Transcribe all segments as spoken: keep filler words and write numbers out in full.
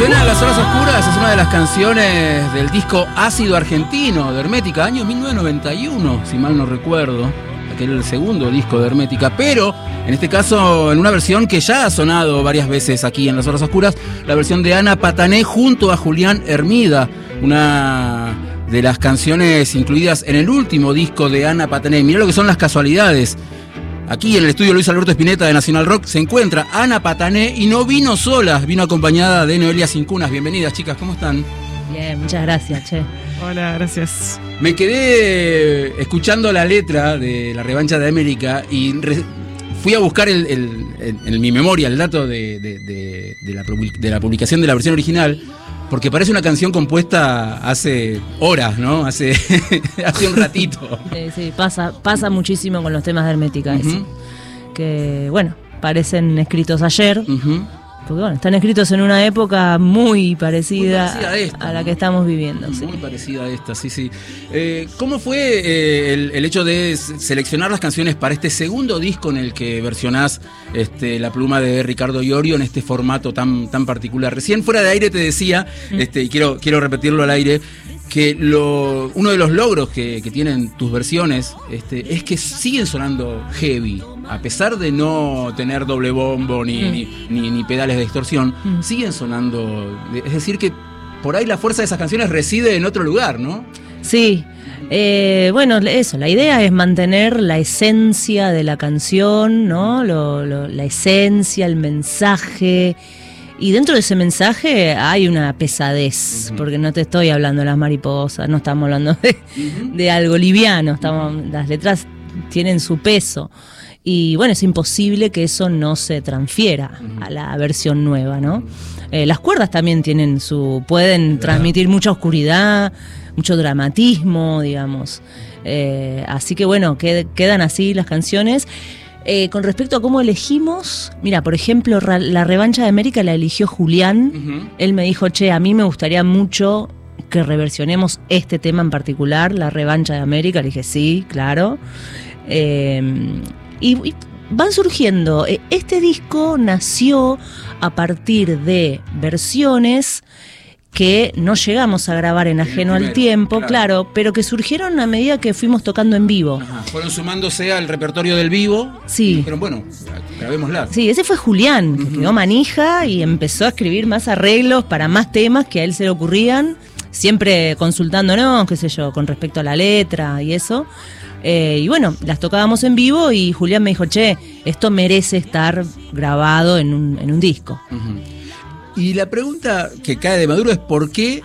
Suena Las Horas Oscuras, es una de las canciones del disco Ácido Argentino de Hermética, año mil novecientos noventa y uno, si mal no recuerdo, aquel era el segundo disco de Hermética, pero en este caso en una versión que ya ha sonado varias veces aquí en Las Horas Oscuras, la versión de Ana Patané junto a Julián Hermida, una de las canciones incluidas en el último disco de Ana Patané. Mirá lo que son las casualidades. Aquí en el estudio Luis Alberto Spinetta de Nacional Rock se encuentra Ana Patané y no vino sola, vino acompañada de Noelia Cincunas. Bienvenidas, chicas, ¿cómo están? Bien, muchas gracias, che. Hola, gracias. Me quedé escuchando la letra de La Revancha de América y re- fui a buscar el, el, el, en mi memoria el dato de, de, de, de, la, de la publicación de la versión original, porque parece una canción compuesta hace horas, ¿no? Hace, hace un ratito. Sí, sí, pasa, pasa muchísimo con los temas de Hermética, uh-huh. eso. Que, bueno, parecen escritos ayer, uh-huh. porque, bueno, están escritos en una época muy parecida, muy parecida a, esta, a la ¿no? que estamos viviendo. Muy sí. parecida a esta, sí, sí. Eh, ¿Cómo fue eh, el, el hecho de seleccionar las canciones para este segundo disco en el que versionás este, La Pluma de Ricardo Iorio en este formato tan, tan particular? Recién fuera de aire te decía, mm. este, y quiero, quiero repetirlo al aire, que lo, uno de los logros que, que tienen tus versiones este, es que siguen sonando heavy. A pesar de no tener doble bombo ni, mm. ni, ni, ni pedales de distorsión, mm. siguen sonando. Es decir, que por ahí la fuerza de esas canciones reside en otro lugar, ¿no? Sí. Eh, bueno, eso, la idea es mantener la esencia de la canción, ¿no? Lo, lo, la esencia, el mensaje. Y dentro de ese mensaje hay una pesadez, uh-huh. porque no te estoy hablando de las mariposas, no estamos hablando de, uh-huh. de algo liviano, estamos, uh-huh. las letras tienen su peso. Y bueno, es imposible que eso no se transfiera uh-huh. a la versión nueva, ¿no? Uh-huh. Eh, las cuerdas también tienen su, pueden transmitir mucha oscuridad, mucho dramatismo, digamos. Eh, así que bueno, qued, quedan así las canciones. Eh, con respecto a cómo elegimos, mira, por ejemplo, ra- La Revancha de América la eligió Julián. Uh-huh. Él me dijo, che, a mí me gustaría mucho que reversionemos este tema en particular, La Revancha de América. Le dije, sí, claro. Eh, y, y van surgiendo. Este disco nació a partir de versiones que no llegamos a grabar en ajeno primero, al tiempo, claro. claro, pero que surgieron a medida que fuimos tocando en vivo. Ajá. Fueron sumándose al repertorio del vivo. Sí. Y dijeron, bueno, grabémosla. Sí, ese fue Julián, que uh-huh. quedó manija y empezó a escribir más arreglos para más temas que a él se le ocurrían, siempre consultándonos, qué sé yo, con respecto a la letra y eso. Eh, y bueno, las tocábamos en vivo y Julián me dijo, che, esto merece estar grabado en un, en un disco. Uh-huh. Y la pregunta que cae de maduro es ¿por qué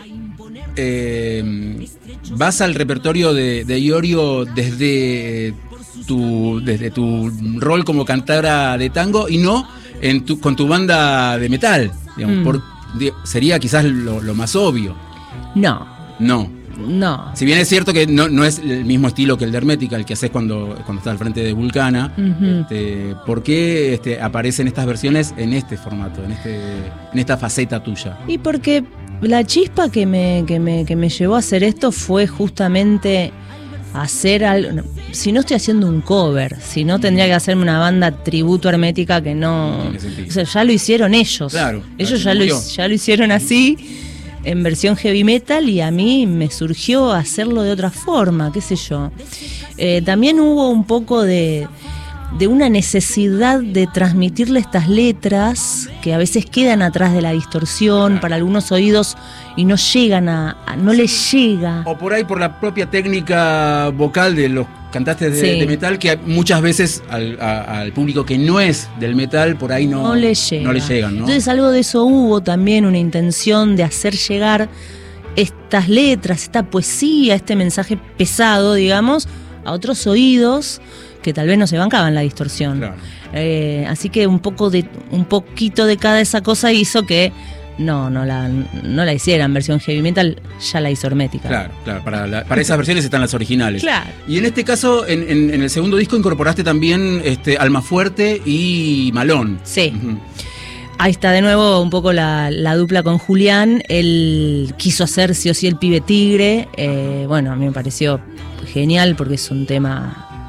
eh, vas al repertorio de, de Iorio desde tu, desde tu rol como cantadora de tango y no en tu, con tu banda de metal? Digamos, mm. por, de, sería quizás lo, lo más obvio. No. No. No. Si bien es cierto que no, no es el mismo estilo que el de Hermética, el que haces cuando, cuando estás al frente de Vulcana, uh-huh. este, ¿por qué este, aparecen estas versiones en este formato, en este, en esta faceta tuya? Y porque la chispa que me, que me, que me llevó a hacer esto fue justamente hacer algo. Si no estoy haciendo un cover, si no tendría que hacerme una banda tributo a Hermética que no. O sea, ya lo hicieron ellos. Claro. Ellos ya lo, ya lo hicieron así. En versión heavy metal y a mí me surgió hacerlo de otra forma, qué sé yo. Eh, también hubo un poco de, de una necesidad de transmitirle estas letras que a veces quedan atrás de la distorsión para algunos oídos y no llegan a, a no les llega. O por ahí por la propia técnica vocal de los cantantes de, sí. de metal que muchas veces al, a, al público que no es del metal por ahí no, no le llega. no le llegan, ¿no? Entonces algo de eso hubo también, una intención de hacer llegar estas letras, esta poesía, este mensaje pesado, digamos, a otros oídos que tal vez no se bancaban la distorsión. Claro. Eh, así que un poco de un poquito de cada esa cosa hizo que No, no la, no la hicieran versión heavy metal, ya la hizo Hermética. Claro, claro, para, la, para esas versiones están las originales. Claro. Y en este caso, en, en, en el segundo disco incorporaste también este, Almafuerte y Malón. Sí. Uh-huh. Ahí está de nuevo un poco la, la dupla con Julián. Él quiso hacer sí o sí el Pibe Tigre. Eh, bueno, a mí me pareció genial porque es un tema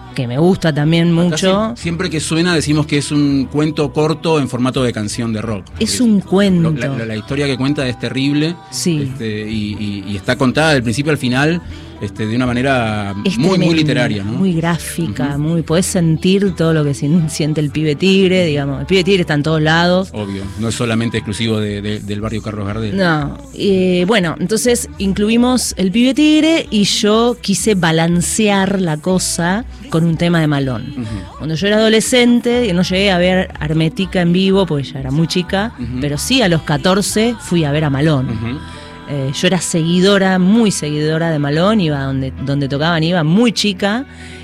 que me gusta también mucho. Acá siempre que suena decimos que es un cuento corto en formato de canción de rock. Es un cuento. La, la, la historia que cuenta es terrible. Sí. Este, y, y, y está contada del principio al final. Este, de una manera es muy, tremendo, muy literaria, ¿no? Muy gráfica, uh-huh. muy podés sentir todo lo que siente el pibe tigre, digamos. El pibe tigre está en todos lados. Obvio, no es solamente exclusivo de, de, del barrio Carlos Gardel. No, eh, bueno, entonces incluimos el pibe tigre y yo quise balancear la cosa con un tema de Malón. Uh-huh. Cuando yo era adolescente, no llegué a ver Hermética en vivo, porque ya era muy chica, uh-huh. pero sí a los catorce fui a ver a Malón. Uh-huh. Eh, yo era seguidora, muy seguidora de Malón, iba donde, donde tocaban, iba muy chica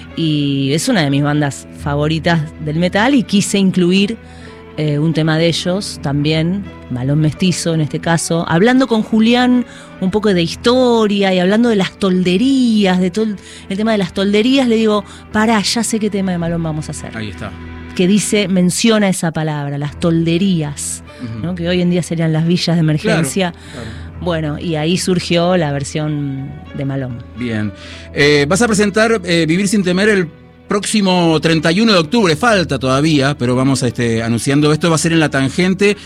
y es una de mis bandas favoritas del metal y quise incluir eh, un tema de ellos también, Malón Mestizo en este caso, hablando con Julián un poco de historia y hablando de las tolderías, de todo el, el tema de las tolderías, le digo, pará, ya sé qué tema de Malón vamos a hacer. Ahí está. Que dice, menciona esa palabra, las tolderías, uh-huh. ¿no? Que hoy en día serían las villas de emergencia. Claro, claro. Bueno, y ahí surgió la versión de Malón. Bien. Eh, vas a presentar eh, Vivir sin temer el próximo treinta y uno de octubre, falta todavía, pero vamos a este, anunciando esto, va a ser en La Tangente,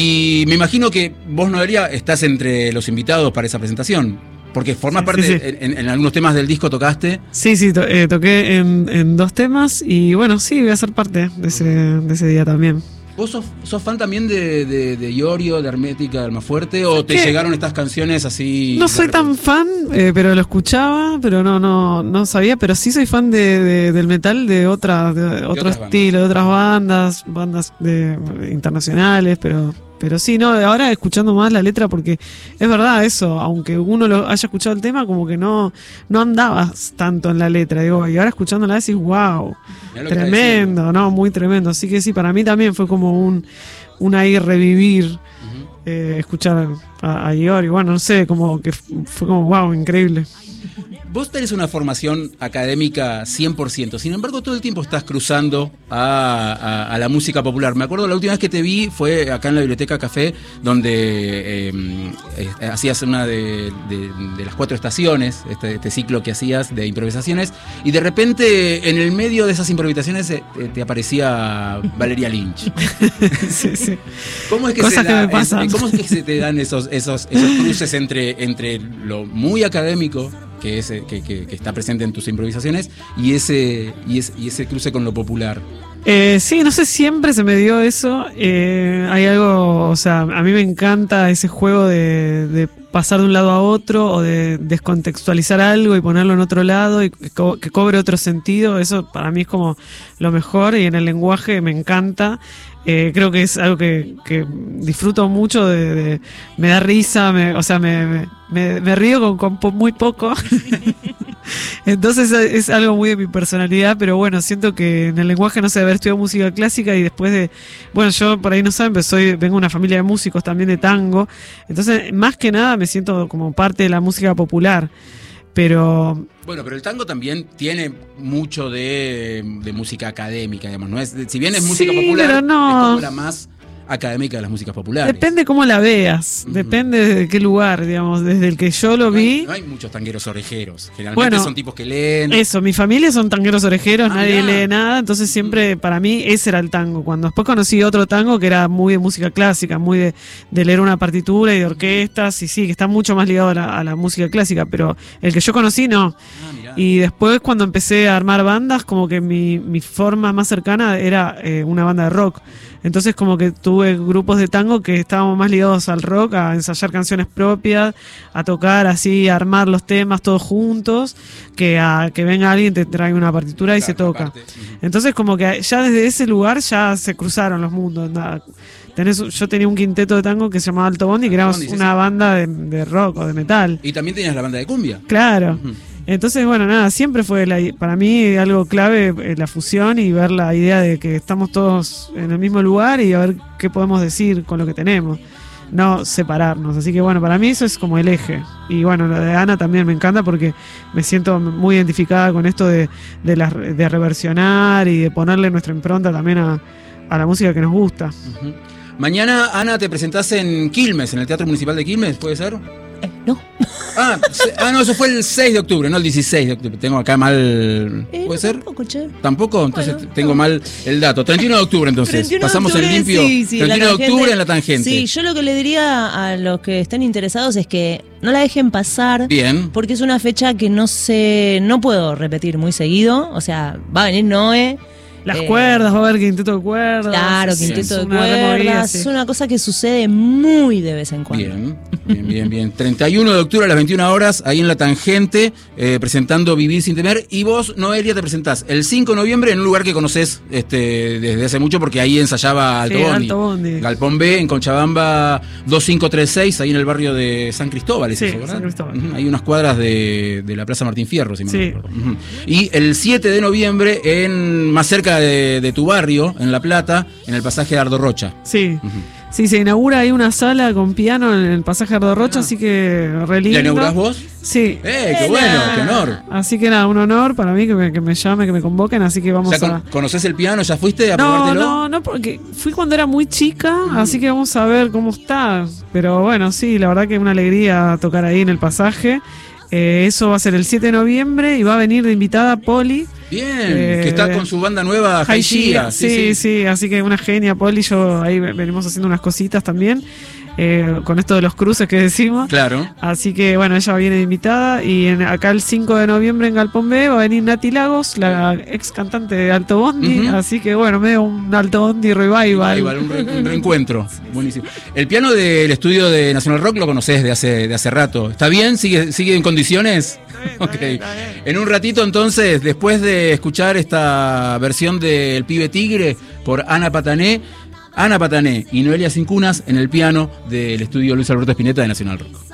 y me imagino que vos, Noelia, estás entre los invitados para esa presentación. Porque formas sí, parte, sí, sí. En, en algunos temas del disco tocaste. Sí, sí, to, eh, toqué en, en dos temas y bueno, sí, voy a ser parte de ese, de ese día también. ¿Vos sos, sos fan también de, de, de Iorio, de Hermética, de Almafuerte? ¿O te llegaron estas canciones así? No soy tan fan, eh, pero lo escuchaba, pero no no no sabía. Pero sí soy fan de, de, del metal de, otra, de, de otro estilo, bandas. de otras bandas, bandas de, internacionales, pero... Pero sí, no, ahora escuchando más la letra, porque es verdad eso, aunque uno lo haya escuchado el tema, como que no, no andabas tanto en la letra, digo, y ahora escuchándola decís, wow, tremendo, no, muy tremendo. Así que sí, para mí también fue como un, un ahí revivir, uh-huh. eh, escuchar a, a Igor, y bueno, no sé, como que fue como wow, increíble. Vos tenés una formación académica cien por ciento, sin embargo todo el tiempo estás cruzando a, a, a la música popular. Me acuerdo la última vez que te vi fue acá en la Biblioteca Café, donde eh, eh, hacías una de, de, de las cuatro estaciones, este, este ciclo que hacías de improvisaciones, y de repente en el medio de esas improvisaciones eh, te aparecía Valeria Lynch. Sí, sí. ¿Cómo es que, Cosas se, que da, me pasan. Es, ¿cómo es que se te dan esos, esos, esos cruces entre, entre lo muy académico que es que, que, que está presente en tus improvisaciones y ese y ese, y ese cruce con lo popular? Eh, sí, no sé, siempre se me dio eso. Eh, hay algo, o sea, a mí me encanta ese juego de, de pasar de un lado a otro o de descontextualizar algo y ponerlo en otro lado y que, co- que cobre otro sentido. Eso para mí es como lo mejor y en el lenguaje me encanta. Eh, creo que es algo que, que disfruto mucho, de, de, me da risa, me, o sea, me, me, me río con, con po- muy poco. Entonces es algo muy de mi personalidad, pero bueno, siento que en el lenguaje, no sé, haber estudiado música clásica y después de, bueno, yo por ahí no saben, pero soy, vengo de una familia de músicos también de tango, entonces más que nada me siento como parte de la música popular. Pero bueno, pero el tango también tiene mucho de, de música académica, digamos, no es, si bien es música sí, popular, pero no. es como la más académica de las músicas populares. Depende cómo la veas, uh-huh. depende de qué lugar, digamos, desde el que yo lo no vi. Hay, no hay muchos tangueros orejeros, generalmente bueno, son tipos que leen. Eso, mi familia son tangueros orejeros, ah, nadie mirá. lee nada, entonces siempre para mí ese era el tango. Cuando después conocí otro tango que era muy de música clásica, muy de, de leer una partitura y de orquestas, y sí, que está mucho más ligado a la, a la música clásica, pero el que yo conocí no. Ah, y después cuando empecé a armar bandas, como que mi, mi forma más cercana era eh, una banda de rock. Entonces como que tuve grupos de tango que estábamos más ligados al rock, a ensayar canciones propias, a tocar así, a armar los temas todos juntos, que a que venga alguien, te traiga una partitura y claro, se toca. Aparte. Entonces como que ya desde ese lugar ya se cruzaron los mundos. Nada. Tenés, yo tenía un quinteto de tango que se llamaba Alto Bondi, que éramos Bondi, sí, una sí. banda de, de rock o de metal. Y también tenías la banda de cumbia. Claro. Uh-huh. Entonces, bueno, nada, siempre fue la, para mí algo clave eh, la fusión y ver la idea de que estamos todos en el mismo lugar y a ver qué podemos decir con lo que tenemos, no separarnos. Así que bueno, para mí eso es como el eje. Y bueno, lo de Ana también me encanta porque me siento muy identificada con esto de, de, la, de reversionar y de ponerle nuestra impronta también a, a la música que nos gusta. Uh-huh. Mañana, Ana, te presentás en Quilmes, en el Teatro Municipal de Quilmes, ¿puede ser? No. Ah, se, ah, no, eso fue el seis de octubre, no el dieciséis de octubre. Tengo acá mal. Eh, ¿Puede no, ser? Tampoco, che. ¿Tampoco? Entonces Bueno, tengo no. mal el dato. treinta y uno de octubre, entonces. treinta y uno de Pasamos octubre, el limpio. sí, sí, treinta y uno de la tangente. octubre en la tangente. Sí, yo lo que le diría a los que estén interesados es que no la dejen pasar. Bien. Porque es una fecha que no sé, no puedo repetir muy seguido. O sea, va a venir Noé. Las eh, cuerdas, va a haber quinteto de cuerdas. Claro, es quinteto de una removida, cuerdas. sí. Es una cosa que sucede muy de vez en cuando. Bien, bien, bien, bien. treinta y uno de octubre a las veintiuna horas, ahí en la tangente, eh, presentando Vivir sin temer. Y vos, Noelia, te presentás el cinco de noviembre en un lugar que conocés este, desde hace mucho, porque ahí ensayaba Alto Sí, Bondi. Alto Bondi. Galpón B, en Cochabamba dos cinco tres seis, ahí en el barrio de San Cristóbal, ¿es Sí, eso, verdad? San Cristóbal. Ujú, hay unas cuadras de, de la Plaza Martín Fierro, si me Sí. recuerdo. Ujú. Y el siete de noviembre, en más cerca de, de tu barrio, en La Plata, en el pasaje de Ardo Rocha. Sí. Ujú. Sí, se inaugura ahí una sala con piano en el pasaje Ardo Rocha, Ah. así que re lindo. ¿La inaugurás vos? Sí. ¡Eh, qué bueno! ¡Qué honor! Así que nada, un honor para mí que me, que me llame, que me convoquen, así que vamos ¿Ya con- a... conocés el piano? ¿Ya fuiste a No, probártelo? no, no, porque fui cuando era muy chica, así que vamos a ver cómo está. Pero bueno, sí, la verdad que es una alegría tocar ahí en el pasaje. Eh, eso va a ser el siete de noviembre y va a venir de invitada Poli. Bien, Eh, que está con su banda nueva, High Haishia. Gia, sí, sí, así que una genia Poli. Yo ahí venimos haciendo unas cositas también, eh, con esto de los cruces que decimos. Claro. Así que bueno, ella viene de invitada y en, acá el cinco de noviembre en Galpón B va a venir Nati Lagos, la ex cantante de Alto Bondi, Ujú. así que bueno, medio un Alto Bondi revival. Ahí va, un, re- un reencuentro. Buenísimo. El piano del estudio de National Rock lo conocés de hace, de hace rato. ¿Está bien? ¿Sigue, sigue en condiciones? Ok. En un ratito entonces, después de escuchar esta versión del Pibe Tigre por Ana Patané, Ana Patané y Noelia Cincunas en el piano del estudio Luis Alberto Spinetta de National Rock.